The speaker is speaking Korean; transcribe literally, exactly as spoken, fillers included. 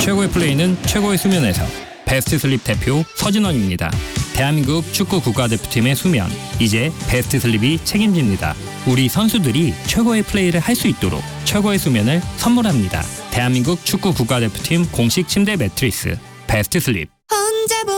최고의 플레이는 최고의 수면에서. 베스트 슬립 대표 서진원입니다. 대한민국 축구 국가대표팀의 수면, 이제 베스트 슬립이 책임집니다. 우리 선수들이 최고의 플레이를 할 수 있도록 최고의 수면을 선물합니다. 대한민국 축구 국가대표팀 공식 침대 매트리스 베스트 슬립.